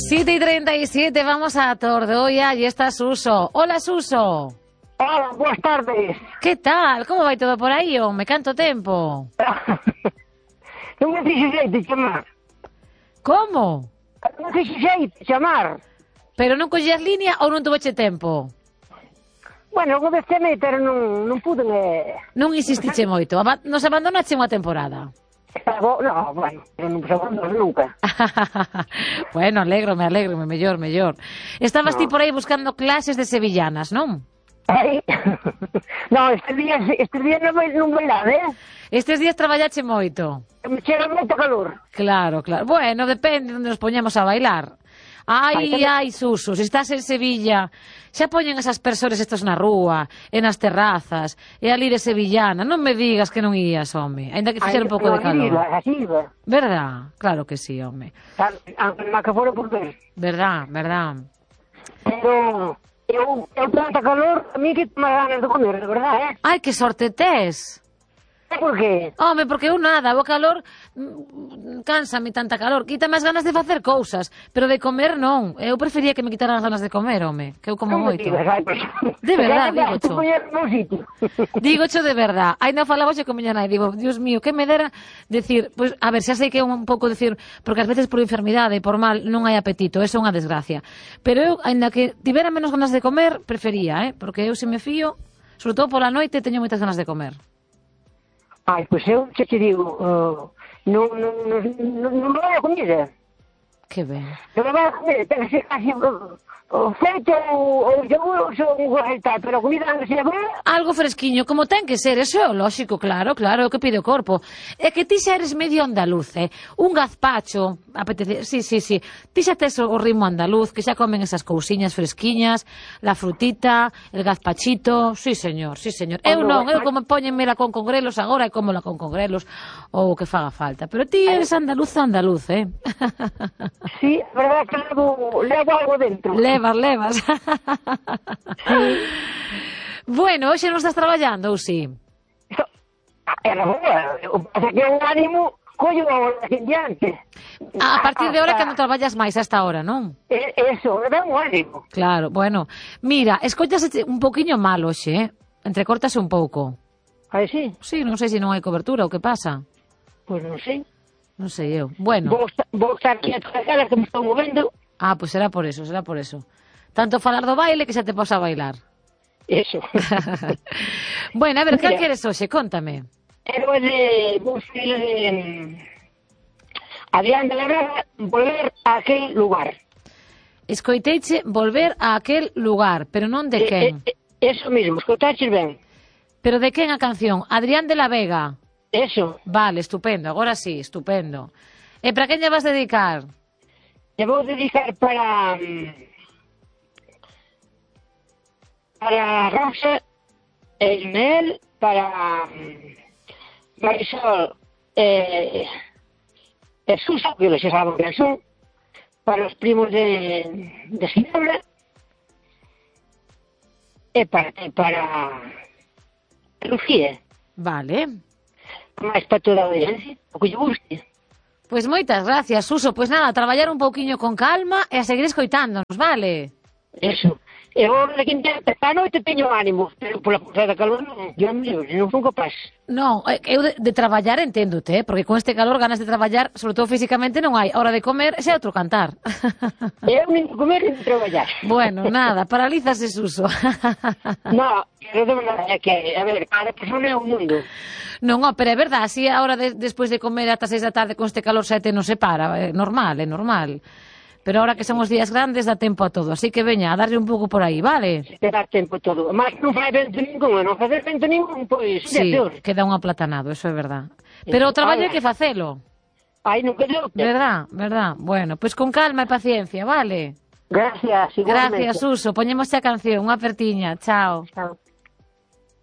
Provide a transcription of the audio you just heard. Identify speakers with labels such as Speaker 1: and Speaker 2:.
Speaker 1: 7:37, vamos a Tordoia y está Suso. Hola, Suso.
Speaker 2: Hola, boas tardes.
Speaker 1: Que tal? Como vai todo por aí, home? Canto tempo?
Speaker 2: Non me fixe xeito de chamar.
Speaker 1: Como?
Speaker 2: Non fixe xeito de chamar.
Speaker 1: Pero non collías línea ou non tuveche tempo?
Speaker 2: Bueno, eu chamei, pero non pude.
Speaker 1: Non insistiche moito. Nos abandonache unha temporada.
Speaker 2: No, bueno, non se abandono nunca.
Speaker 1: Bueno, alégrome, mellor. Estabas ti por aí buscando clases de sevillanas, non?
Speaker 2: Ai. No, estes días non bailade,
Speaker 1: Estes días traballache moito.
Speaker 2: Me chega moito calor.
Speaker 1: Claro. Bueno, depende onde nos poñamos a bailar. Ai, Suso, se estás en Sevilla, xa poñen esas persoas estos na rúa, e nas terrazas, e a lire sevillana. Non me digas que non ías, home, ainda que fixera un pouco de calor.
Speaker 2: Iba.
Speaker 1: Verdad? Claro que sí, home.
Speaker 2: Aunque má que fora por ver.
Speaker 1: Verdad.
Speaker 2: Pero eu tanta calor, a mí que me ganas de comer, de verdad,
Speaker 1: Ai, que sorte tes.
Speaker 2: Por qué?
Speaker 1: Home, porque eu nada, o calor cánsame tanta calor, quítame as ganas de facer cousas, pero de comer non. Eu prefería que me quitaran as ganas de comer, home, que eu como moito. De verdad, digocho de verdad. Ainda falaba xe con miña nai, digo, Dios mío, que me dera decir, pues, a ver, xa sei que é un pouco decir, porque ás veces por enfermidade, por mal, non hai apetito, eso é unha desgracia. Pero eu, ainda que tivera menos ganas de comer, prefería, porque eu se me fío, sobre todo pola noite, teño moitas ganas de comer.
Speaker 2: Ai, pois eu xa te digo, non me vai a comida.
Speaker 1: Que ben.
Speaker 2: Non me vai a comida, ten que ser casi feito ou yogur ou tal, pero a comida non se vai.
Speaker 1: Algo fresquiño, como ten que ser, eso é o lóxico, claro, o que pide o corpo. É que ti xa eres medio andaluz, un gazpacho, apetece, sí, ti xa tes o ritmo andaluz, que xa comen esas cousiñas fresquiñas, la frutita, el gazpachito, sí señor. Eu non, eu como póñenmela con congrelos agora e como la con congrelos, ou o que faga falta, pero ti eres andaluz,
Speaker 2: Sí, a verdade que levo algo dentro.
Speaker 1: Levas.
Speaker 2: Sí.
Speaker 1: Bueno, hoxe non estás traballando, ou si?
Speaker 2: Era boa, o que pasa que o ánimo collo agora que diante.
Speaker 1: A partir de hora que non traballas máis a esta hora, non?
Speaker 2: Eso, me dá un ánimo.
Speaker 1: Claro, bueno, mira, escoitase un poquinho mal hoxe, entrecórtase un pouco.
Speaker 2: Ai, sí?
Speaker 1: Sí, non sei se non hai cobertura, o que pasa?
Speaker 2: Pois non sei.
Speaker 1: Non sei eu. Bueno.
Speaker 2: Vou estar aquí a traballar, que me estou movendo.
Speaker 1: Ah, pois será por eso. Tanto falar do baile que xa te posa a bailar.
Speaker 2: Eso.
Speaker 1: Bueno, a ver, que queres hoxe? Contame.
Speaker 2: Pero vou ser Adrián de la Vega, volver a aquel lugar.
Speaker 1: Escoiteiche volver a aquel lugar, pero non de quen.
Speaker 2: Eso mismo, escoitaches ben.
Speaker 1: Pero de quen a canción? Adrián de la Vega.
Speaker 2: Eso.
Speaker 1: Vale, estupendo, agora sí, estupendo. E para quen lle vas dedicar?
Speaker 2: Te vou dedicar para Rosa, Ismael, para Marisol e Susa, que xa saben que son, para os primos de Ginebra e para Lucía.
Speaker 1: Vale.
Speaker 2: Máis para toda a audiencia, o que lle guste.
Speaker 1: Pois moitas gracias, Suso. Pois nada, a traballar un pouquiño con calma e a seguir escoitándonos, vale?
Speaker 2: Eso. E agora daqui a noite teño ánimo, pero pola portada calor non son capaz.
Speaker 1: Non, eu de traballar enténdote, porque con este calor ganas de traballar, sobre todo físicamente, non hai. A hora de comer, xa é outro cantar.
Speaker 2: Eu nin de comer nin de traballar.
Speaker 1: Bueno, nada, paralízase, Suso.
Speaker 2: No, pero de verdade, que, a ver, cada persona é un mundo.
Speaker 1: Non, pero é verdade, así a hora despois de comer ata 6 da tarde con este calor xa non se para, é normal. Pero ahora que son os días grandes dá tempo a todo, así que veña, a darlle un pouco por aí, vale?
Speaker 2: Se dá tempo todo, mas non fai vento ningún, non facer vento ningún, pois
Speaker 1: sí,
Speaker 2: é peor.
Speaker 1: Queda un aplatanado, eso é verdad. Pero o traballo hai que facelo.
Speaker 2: Ai, non quedou.
Speaker 1: Verdad. Bueno, pois con calma e paciencia, vale?
Speaker 2: Gracias, igualmente.
Speaker 1: Gracias, Suso, poñemos a canción, unha apertiña, chao.
Speaker 2: Chao.